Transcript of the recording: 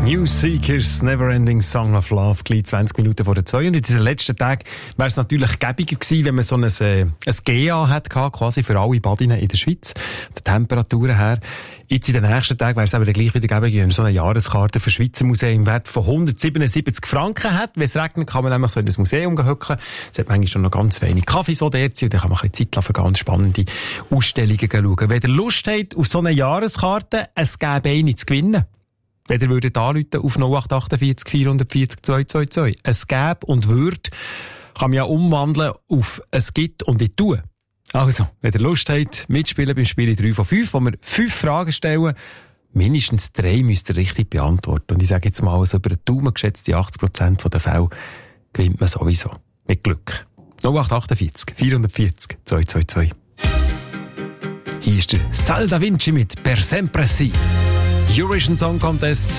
New Seekers, Neverending Song of Love, gleich 20 Minuten vor der 2. Und in diesen letzten Tagen wäre es natürlich gäbiger gewesen, wenn man so ein GA hat, quasi für alle Badinnen in der Schweiz, der Temperaturen her. Jetzt in den nächsten Tagen wäre es aber gleich wieder gäbiger, wenn man so eine Jahreskarte für Schweizer Museen im Wert von 177 Franken hat. Wenn es regnet, kann man nämlich so in das Museum hückeln. Es hat manchmal schon noch ganz wenig Kaffee so dort und dann kann man ein bisschen Zeit für ganz spannende Ausstellungen schauen. Wenn ihr Lust habt auf so eine Jahreskarte, es gäbe eine zu gewinnen. Wenn ihr würdet anrufen auf 0848 440 222. Es gäbe und würde, kann man ja umwandeln auf es gibt und ich tue. Also, wenn ihr Lust habt, mitspielen beim Spiel 3 von 5, wo wir 5 Fragen stellen, mindestens 3 müsst ihr richtig beantworten. Und ich sage jetzt mal, also über den Daumen geschätzte 80% der Fälle gewinnt man sowieso. Mit Glück. 0848 440 222. Hier ist der Sal Da Vinci mit Per Sempre Si. Eurovision Song Contest